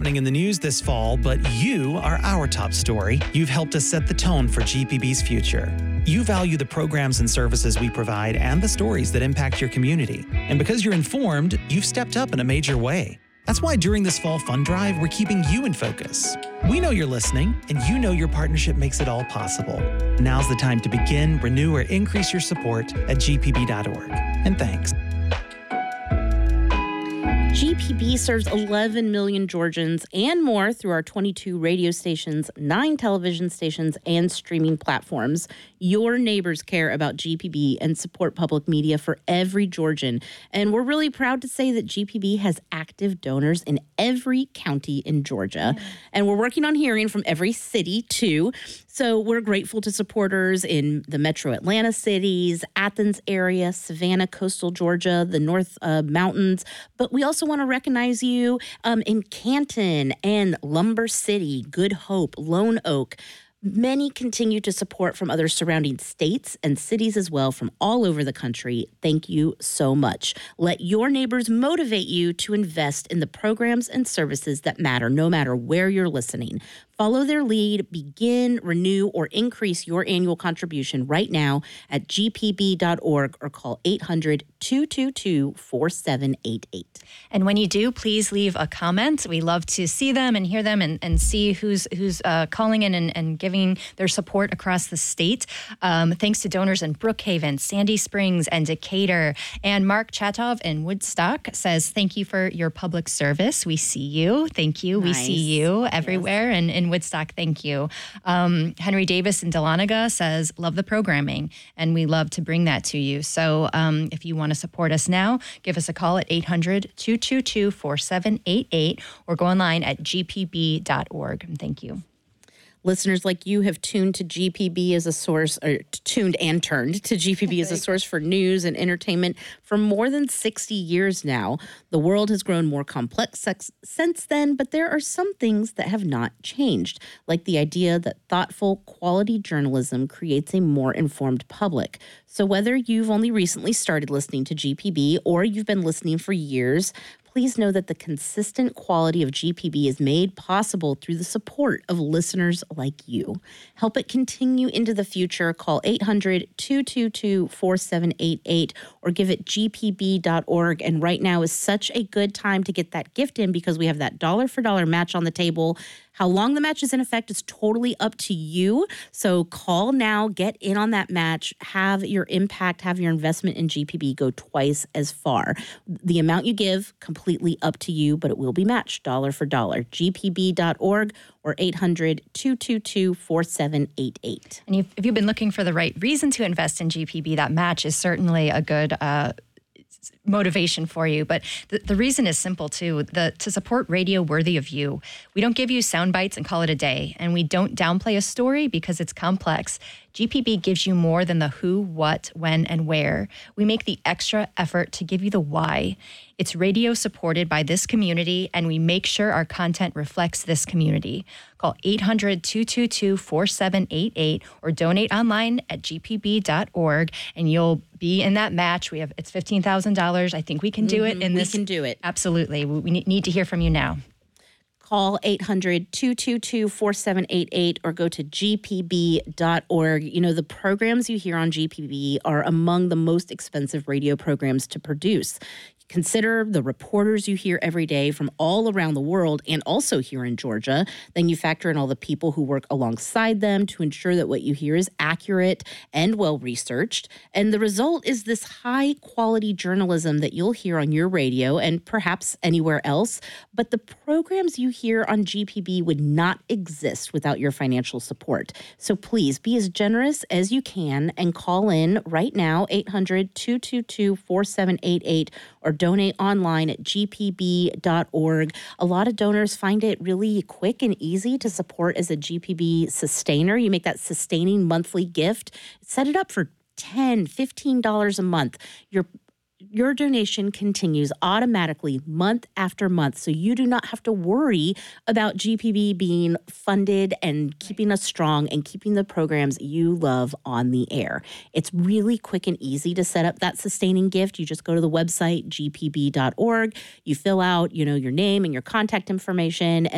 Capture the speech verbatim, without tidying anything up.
happening in the news this fall, but you are our top story. You've helped us set the tone for G P B's future. You value the programs and services we provide and the stories that impact your community. And because you're informed, you've stepped up in a major way. That's why during this fall fund drive, we're keeping you in focus. We know you're listening, and you know your partnership makes it all possible. Now's the time to begin, renew, or increase your support at G P B dot org. And thanks. G P B serves eleven million Georgians and more through our twenty-two radio stations, nine television stations, and streaming platforms. Your neighbors care about G P B and support public media for every Georgian. And we're really proud to say that G P B has active donors in every county in Georgia. Yeah. And we're working on hearing from every city, too. So we're grateful to supporters in the metro Atlanta cities, Athens area, Savannah, coastal Georgia, the North uh, Mountains. But we also want to recognize you um, in Canton and Lumber City, Good Hope, Lone Oak. Many continue to support from other surrounding states and cities as well from all over the country. Thank you so much. Let your neighbors motivate you to invest in the programs and services that matter, no matter where you're listening. Follow their lead, begin, renew, or increase your annual contribution right now at G P B dot org or call eight hundred, two two two, four seven eight eight. And when you do, please leave a comment. We love to see them and hear them and, and see who's who's uh, calling in and, and giving their support across the state. Um, thanks to donors in Brookhaven, Sandy Springs, and Decatur. And Mark Chatov in Woodstock says, thank you for your public service. We see you. Thank you. Nice. We see you everywhere. Yes. And in Woodstock, thank you. Um, Henry Davis in Dahlonega says, love the programming, and we love to bring that to you. So um, if you want to support us now, give us a call at eight hundred, two two two, four seven eight eight or go online at G P B dot org. And thank you. Listeners like you have tuned to G P B as a source, or tuned and turned to G P B as a source for news and entertainment for more than sixty years now. The world has grown more complex since then, but there are some things that have not changed, like the idea that thoughtful, quality journalism creates a more informed public. So whether you've only recently started listening to G P B or you've been listening for years, please know that the consistent quality of G P B is made possible through the support of listeners like you. Help it continue into the future. Call eight hundred, two two two, four seven eight eight or give it G P B dot org. And right now is such a good time to get that gift in because we have that dollar for dollar match on the table. How long the match is in effect is totally up to you. So call now, get in on that match, have your impact, have your investment in G P B go twice as far. The amount you give, completely up to you, but it will be matched dollar for dollar. G P B dot org or eight hundred, two two two, four seven eight eight. And if you've been looking for the right reason to invest in G P B, that match is certainly a good uh motivation for you. But the, the reason is simple, too. The, to support radio worthy of you, we don't give you sound bites and call it a day. And we don't downplay a story because it's complex. G P B gives you more than the who, what, when, and where. We make the extra effort to give you the why. It's radio supported by this community, and we make sure our content reflects this community. Call eight hundred, two two two, four seven eight eight or donate online at G P B dot org, and you'll be in that match. We have it's fifteen thousand dollars. I think we can do mm-hmm. it in we this. We can do it. Absolutely. We need to hear from you now. Call eight hundred, two two two, four seven eight eight or go to G P B dot org. You know, the programs you hear on G P B are among the most expensive radio programs to produce. Consider the reporters you hear every day from all around the world and also here in Georgia. Then you factor in all the people who work alongside them to ensure that what you hear is accurate and well-researched. And the result is this high-quality journalism that you'll hear on your radio and perhaps anywhere else. But the programs you hear on G P B would not exist without your financial support. So please be as generous as you can and call in right now, eight hundred, two two two, four seven eight eight or donate online at G P B dot org. A lot of donors find it really quick and easy to support as a G P B sustainer. You make that sustaining monthly gift. Set it up for ten dollars, fifteen dollars a month. Your Your donation continues automatically month after month, so you do not have to worry about G P B being funded and keeping us strong and keeping the programs you love on the air. It's really quick and easy to set up that sustaining gift. You just go to the website, G P B dot org. You fill out, you know, your name and your contact information,